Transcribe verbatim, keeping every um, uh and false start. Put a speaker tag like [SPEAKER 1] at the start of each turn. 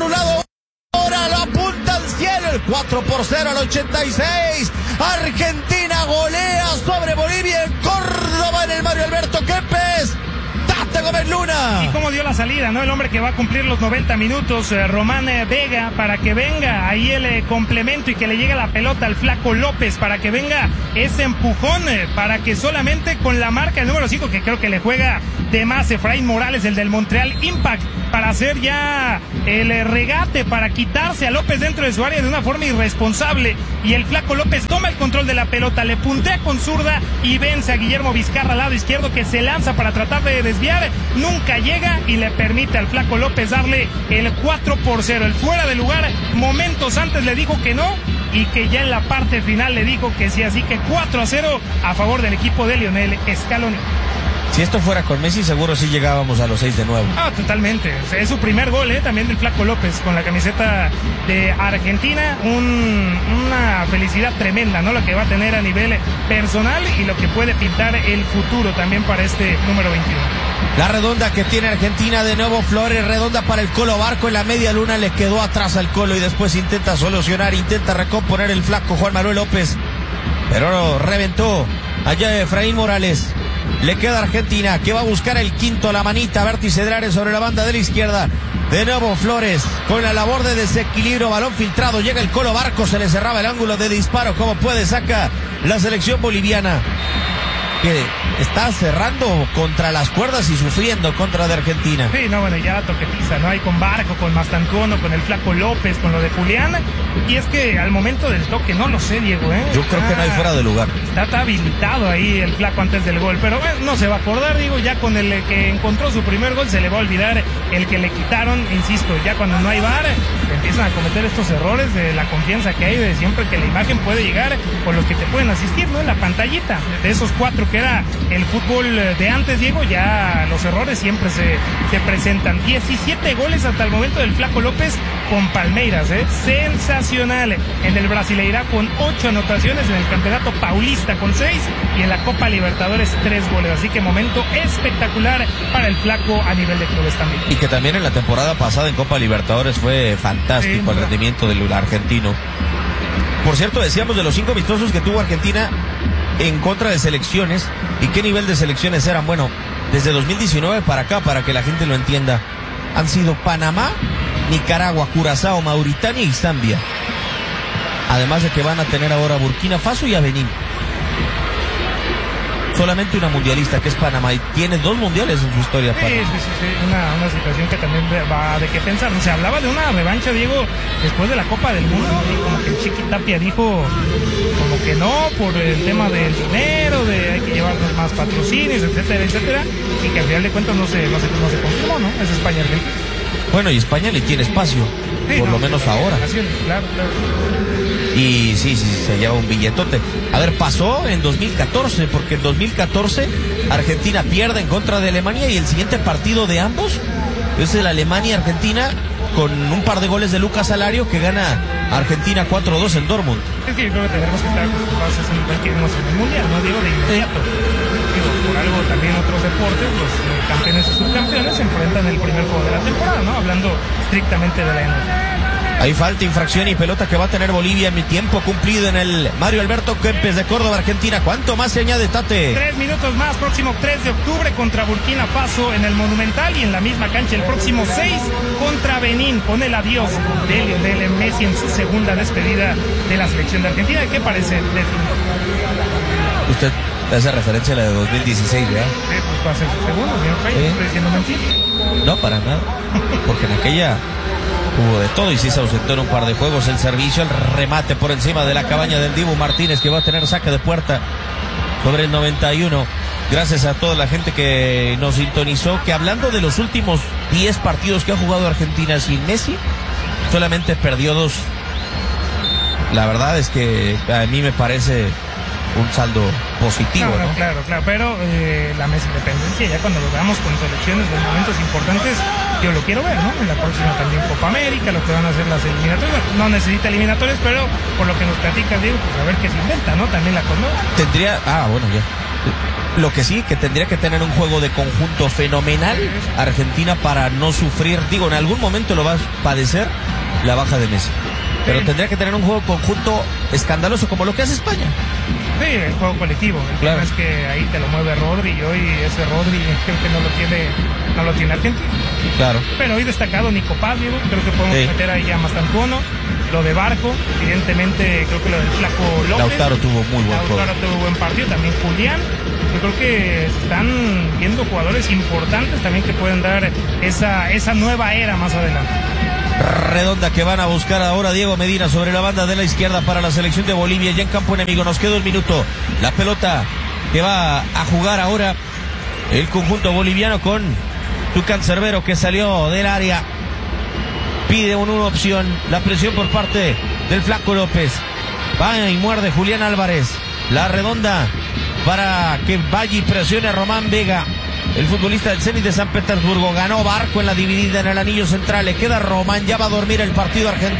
[SPEAKER 1] anulado. Ahora lo apunta al cielo, el cuatro por cero al ochenta y seis. Argentina golea sobre Bolivia en Córdoba en el Mario Alberto Kempes. Tate Gómez Luna.
[SPEAKER 2] Y cómo dio la salida, ¿no? El hombre que va a cumplir los noventa minutos, eh, Román eh, Vega, para que venga ahí el eh, complemento y que le llegue la pelota al Flaco López, para que venga ese empujón, eh, para que solamente con la marca el número cinco, que creo que le juega de más, Efraín Morales, el del Montreal Impact, para hacer ya el eh, regate, para quitarse a López dentro de su área de una forma irresponsable, y el Flaco López toma el control de la pelota, le puntea con zurda y vence a Guillermo Vizcarra al lado izquierdo, que se lanza para tratar de desviar, nunca llega y le permite al Flaco López darle el cuatro por cero. El fuera de lugar momentos antes le dijo que no, y que ya en la parte final le dijo que sí, así que cuatro a cero a favor del equipo de Lionel Scaloni.
[SPEAKER 1] Si esto fuera con Messi, seguro sí llegábamos a los seis de nuevo.
[SPEAKER 2] Ah, totalmente. Es su primer gol, ¿eh? También del Flaco López con la camiseta de Argentina. Un, una felicidad tremenda, ¿no? Lo que va a tener a nivel personal y lo que puede pintar el futuro también para este número veintiuno.
[SPEAKER 1] La redonda que tiene Argentina, de nuevo Flores, redonda para el Colo Barco, en la media luna le quedó atrás al Colo y después intenta solucionar, intenta recomponer el flaco Juan Manuel López, pero reventó allá Efraín Morales. Le queda Argentina, que va a buscar el quinto, la manita, vértice del área sobre la banda de la izquierda. De nuevo Flores, con la labor de desequilibrio, balón filtrado, llega el Colo Barco, se le cerraba el ángulo de disparo, como puede, saca la selección boliviana, que está cerrando contra las cuerdas y sufriendo contra de Argentina.
[SPEAKER 2] Sí, no, bueno, ya toquetiza, ¿no? Hay con Barco, con Mastantuono, con el Flaco López, con lo de Julián. Y es que al momento del toque, no lo sé, Diego, ¿eh?
[SPEAKER 1] Yo creo ah, que no hay fuera de lugar.
[SPEAKER 2] Está, está habilitado ahí el Flaco antes del gol, pero bueno, no se va a acordar, digo, ya con el que encontró su primer gol se le va a olvidar el que le quitaron, insisto, ya cuando no hay V A R, empiezan a cometer estos errores de la confianza que hay de siempre que la imagen puede llegar con los que te pueden asistir, ¿no? En la pantallita, de esos cuatro que era el fútbol de antes, Diego, ya los errores siempre se, se presentan. diecisiete goles hasta el momento del Flaco López con Palmeiras, ¿eh? Sensacional. En el Brasileirá con ocho anotaciones, en el Campeonato Paulista con seis y en la Copa Libertadores tres goles. Así que momento espectacular para el Flaco a nivel de clubes también.
[SPEAKER 1] Y que también en la temporada pasada en Copa Libertadores fue fantástico, sí, el rendimiento del argentino. Por cierto, decíamos de los cinco amistosos que tuvo Argentina en contra de selecciones, y qué nivel de selecciones eran. Bueno, desde dos mil diecinueve para acá, para que la gente lo entienda, han sido Panamá, Nicaragua, Curazao, Mauritania y Zambia, además de que van a tener ahora Burkina Faso y a Benín. Solamente una mundialista, que es Panamá, y tiene dos mundiales en su historia.
[SPEAKER 2] Sí, sí, sí, sí. Una, una situación que también va de qué pensar. Se hablaba de una revancha, Diego, después de la Copa del Mundo, y como que el Chiqui Tapia dijo como que no, por el tema del dinero, de hay que llevarnos más patrocinios, etcétera, etcétera, y que al final de cuentas no se, no se, no se confirmó, ¿no? Es España Argentina.
[SPEAKER 1] Bueno, y España le tiene espacio, sí, por no, lo menos ahora.
[SPEAKER 2] Claro, claro.
[SPEAKER 1] Y sí, sí, se lleva un billetote. A ver, pasó en dos mil catorce, porque en dos mil catorce Argentina pierde en contra de Alemania, y el siguiente partido de ambos es el Alemania-Argentina, con un par de goles de Lucas Alario, que gana Argentina cuatro dos en Dortmund.
[SPEAKER 2] Es que yo creo que tenemos que estar acostumbrados a ese nivel que vimos en el Mundial, no digo de inmediato. Digo, por algo también otros deportes, los campeones y subcampeones se enfrentan en el primer juego de la temporada, ¿no? Hablando estrictamente de la N F L.
[SPEAKER 1] Hay falta, infracción y pelota que va a tener Bolivia en mi tiempo cumplido en el Mario Alberto Kempes de Córdoba, Argentina. ¿Cuánto más se añade, Tate?
[SPEAKER 2] Tres minutos más, próximo tres de octubre contra Burkina Faso en el Monumental, y en la misma cancha el próximo seis contra Benín. Pone el adiós de Lionel Messi en su segunda despedida de la selección de Argentina. ¿Qué parece, Leslie?
[SPEAKER 1] Usted hace referencia a la de dos mil dieciséis, ¿verdad?
[SPEAKER 2] Sí, pues va a ser su segundo, señor Frey, ¿Sí? ¿Estoy diciendo mentira?
[SPEAKER 1] No, para nada, porque en aquella hubo de todo y sí se ausentó en un par de juegos. El servicio, el remate por encima de la cabaña del Dibu Martínez, que va a tener saque de puerta sobre el noventa y uno. Gracias a toda la gente que nos sintonizó, que hablando de los últimos diez partidos que ha jugado Argentina sin Messi, solamente perdió dos. La verdad es que a mí me parece un saldo positivo,
[SPEAKER 2] no, no,
[SPEAKER 1] ¿no?
[SPEAKER 2] Claro, claro, pero eh, la Messi dependencia, ya cuando lo veamos con selecciones de momentos importantes, yo lo quiero ver, ¿no? En la próxima también Copa América, lo que van a hacer las eliminatorias. No necesita eliminatorias, pero por lo que nos platicas, Diego, pues a ver qué se inventa, ¿no? También la Conmebol.
[SPEAKER 1] Tendría, ah, bueno, ya. Lo que sí, que tendría que tener un juego de conjunto fenomenal Argentina para no sufrir, digo, en algún momento lo va a padecer la baja de Messi. Pero sí, tendría que tener un juego conjunto escandaloso como lo que hace España.
[SPEAKER 2] Sí, el juego colectivo. El
[SPEAKER 1] claro.
[SPEAKER 2] tema es que ahí te lo mueve Rodri y hoy ese Rodri creo que no lo tiene, no lo tiene Argentina.
[SPEAKER 1] Claro.
[SPEAKER 2] Pero hoy destacado Nico Paz, Diego, creo que podemos sí. meter ahí a Mastantuono. Lo de Barco, evidentemente creo que lo del Flaco López.
[SPEAKER 1] Lautaro tuvo muy buen
[SPEAKER 2] Lautaro
[SPEAKER 1] juego.
[SPEAKER 2] tuvo buen partido, también Julián. Yo creo que están viendo jugadores importantes también que pueden dar esa, esa nueva era más adelante.
[SPEAKER 1] Redonda que van a buscar ahora Diego Medina sobre la banda de la izquierda para la selección de Bolivia, ya en campo enemigo. Nos queda un minuto. La pelota que va a jugar ahora el conjunto boliviano con Tucán Cerbero, que salió del área. Pide una opción, la presión por parte del Flaco López. Va y muerde Julián Álvarez. La redonda para que vaya y presione a Román Vega. El futbolista del Zenit de San Petersburgo. Ganó Barco en la dividida en el anillo central. Le queda Román, ya va a dormir el partido argentino.